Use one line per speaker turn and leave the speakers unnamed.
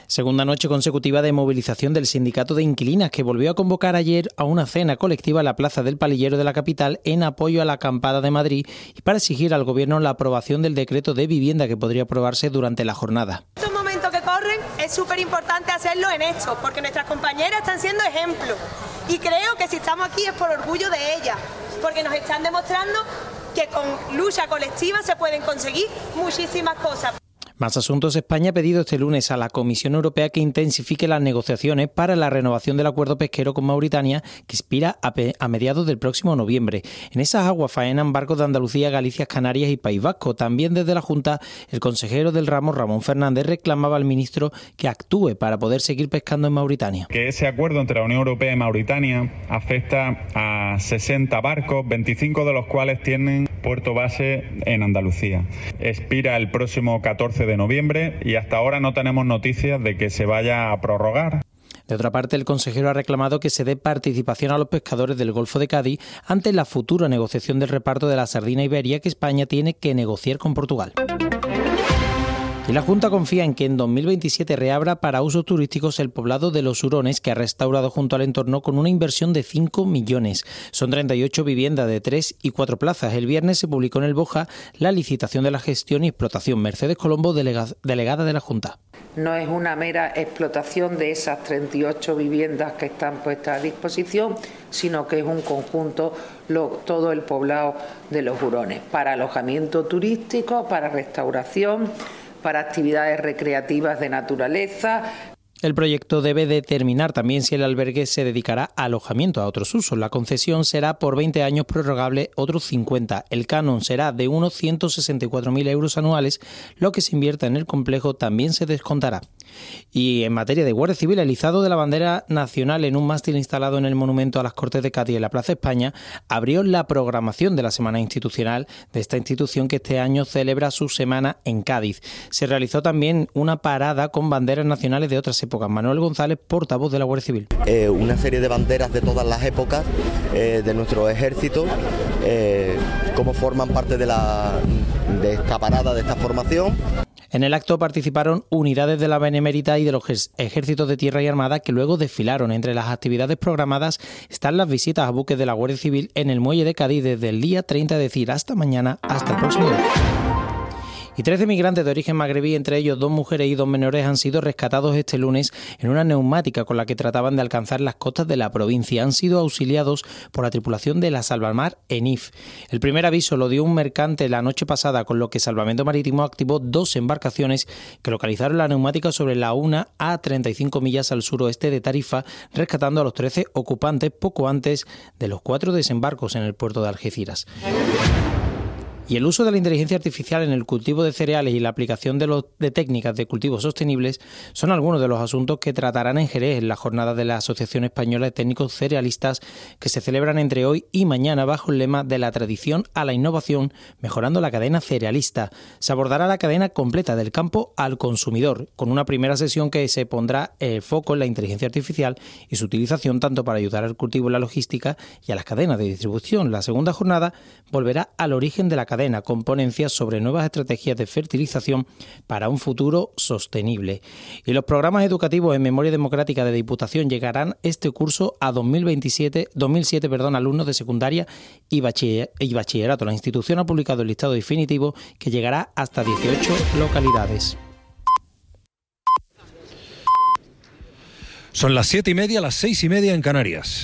Segunda noche consecutiva de movilización del sindicato de inquilinas, que volvió a convocar ayer a una cena colectiva en la Plaza del Palillero de la capital en apoyo a la acampada de Madrid y para exigir al Gobierno la aprobación del decreto de vivienda que podría aprobarse durante la jornada.
En estos momentos que corren es súper importante hacerlo en hechos, porque nuestras compañeras están siendo ejemplo y creo que si estamos aquí es por orgullo de ellas, porque nos están demostrando que con lucha colectiva se pueden conseguir muchísimas cosas.
Más asuntos. España ha pedido este lunes a la Comisión Europea que intensifique las negociaciones para la renovación del acuerdo pesquero con Mauritania, que expira a mediados del próximo noviembre. En esas aguas faenan barcos de Andalucía, Galicia, Canarias y País Vasco. También desde la Junta, el consejero del ramo, Ramón Fernández, reclamaba al ministro que actúe para poder seguir pescando en Mauritania.
Que ese acuerdo entre la Unión Europea y Mauritania afecta a 60 barcos, 25 de los cuales tienen puerto base en Andalucía. Expira el próximo 14 de noviembre y hasta ahora no tenemos noticias de que se vaya a prorrogar.
De otra parte, el consejero ha reclamado que se dé participación a los pescadores del Golfo de Cádiz ante la futura negociación del reparto de la sardina iberia que España tiene que negociar con Portugal. Y la Junta confía en que en 2027 reabra para usos turísticos el poblado de Los Hurones, que ha restaurado junto al entorno con una inversión de 5 millones. Son 38 viviendas de 3 y 4 plazas. El viernes se publicó en el BOJA la licitación de la gestión y explotación. Mercedes Colombo, delegada de la Junta.
No es una mera explotación de esas 38 viviendas que están puestas a disposición, sino que es un conjunto, todo el poblado de Los Hurones, para alojamiento turístico, para restauración, para actividades recreativas de naturaleza.
El proyecto debe determinar también si el albergue se dedicará a alojamiento a otros usos. La concesión será por 20 años, prorrogable otros 50. El canon será de unos 164.000 euros anuales. Lo que se invierta en el complejo también se descontará. Y en materia de Guardia Civil, el izado de la bandera nacional en un mástil instalado en el Monumento a las Cortes de Cádiz en la Plaza España abrió la programación de la Semana Institucional de esta institución, que este año celebra su semana en Cádiz. Se realizó también una parada con banderas nacionales de otras épocas. Manuel González, portavoz de la Guardia Civil.
Una serie de banderas de todas las épocas de nuestro ejército, como forman parte de esta parada, de esta formación.
En el acto participaron unidades de la Benemérita y de los ejércitos de tierra y armada, que luego desfilaron. Entre las actividades programadas están las visitas a buques de la Guardia Civil en el muelle de Cádiz desde el día 30, es decir, hasta mañana, hasta el próximo día. Y 13 migrantes de origen magrebí, entre ellos 2 mujeres y 2 menores, han sido rescatados este lunes en una neumática con la que trataban de alcanzar las costas de la provincia. Han sido auxiliados por la tripulación de la Salvamar Enif. El primer aviso lo dio un mercante la noche pasada, con lo que Salvamento Marítimo activó 2 embarcaciones que localizaron la neumática sobre la una a 35 millas al suroeste de Tarifa, rescatando a los 13 ocupantes poco antes de los 4 desembarcos en el puerto de Algeciras. Y el uso de la inteligencia artificial en el cultivo de cereales y la aplicación de técnicas de cultivo sostenibles son algunos de los asuntos que tratarán en Jerez en la jornada de la Asociación Española de Técnicos Cerealistas, que se celebran entre hoy y mañana bajo el lema de la tradición a la innovación, mejorando la cadena cerealista. Se abordará la cadena completa del campo al consumidor, con una primera sesión que se pondrá el foco en la inteligencia artificial y su utilización tanto para ayudar al cultivo y la logística y a las cadenas de distribución. La segunda jornada volverá al origen de la cadena, con ponencias sobre nuevas estrategias de fertilización para un futuro sostenible. Y los programas educativos en memoria democrática de Diputación llegarán este curso a 2007 alumnos de secundaria y bachillerato. La institución ha publicado el listado definitivo, que llegará hasta 18 localidades.
Son las 7:30, las 6:30 en Canarias.